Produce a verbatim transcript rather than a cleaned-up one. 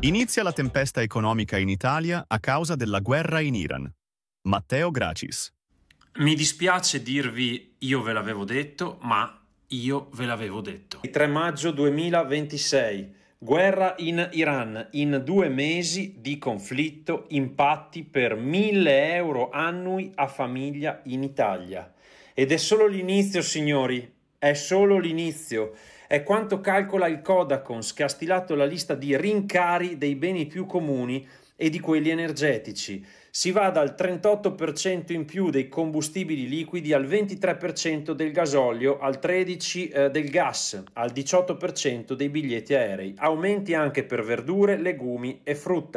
Inizia la tempesta economica in Italia a causa della guerra in Iran. Matteo Gracis. Mi dispiace dirvi io ve l'avevo detto, ma io ve l'avevo detto. tre maggio duemilaventisei. Guerra in Iran. In due mesi di conflitto, impatti per mille euro annui a famiglia in Italia. Ed è solo l'inizio, signori. È solo l'inizio. È quanto calcola il Codacons, che ha stilato la lista di rincari dei beni più comuni e di quelli energetici. Si va dal trentotto per cento in più dei combustibili liquidi al ventitré per cento del gasolio, al tredici per cento eh, del gas, al diciotto per cento dei biglietti aerei. Aumenti anche per verdure, legumi e frutta.